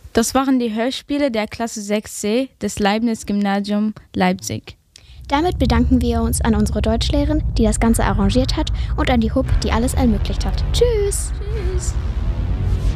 Das waren die Hörspiele der Klasse 6c des Leibniz-Gymnasium Leipzig. Damit bedanken wir uns an unsere Deutschlehrerin, die das Ganze arrangiert hat, und an die HUB, die alles ermöglicht hat. Tschüss! Tschüss!